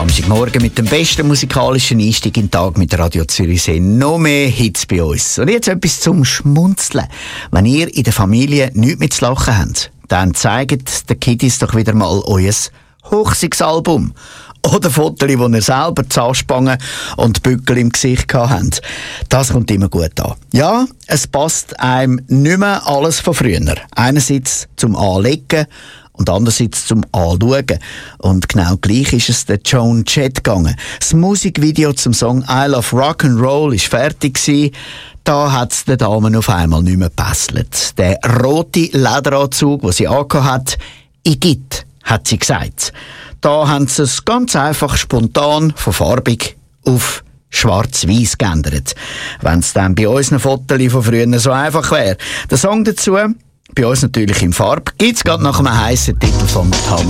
Samstagmorgen mit dem besten musikalischen Einstieg in den Tag mit Radio Zürichsee. Noch mehr Hits bei uns. Und jetzt etwas zum Schmunzeln. Wenn ihr in der Familie nichts mit zu lachen habt, dann zeigt den Kiddies doch wieder mal euer Hochsichtsalbum. Oder Fotos, wo ihr selber Zahnspangen und Bückel im Gesicht habt. Das kommt immer gut an. Ja, es passt einem nicht mehr alles von früher. Einerseits zum Anlegen und andererseits zum Anschauen. Und genau gleich ist es der Joan Jett gegangen. Das Musikvideo zum Song I Love Rock'n'Roll ist fertig gewesen. Da hat es den Damen auf einmal nicht mehr gepasselt. Der rote Lederanzug, den sie angehabt hat, Igitt, hat sie gesagt. Da haben sie es ganz einfach spontan von farbig auf schwarz-weiß geändert. Wenn es dann bei unseren Fotos von früher so einfach wäre. Der Song dazu, bei uns natürlich in Farbe, gibt es gerade nach einem heissen Titel von Tom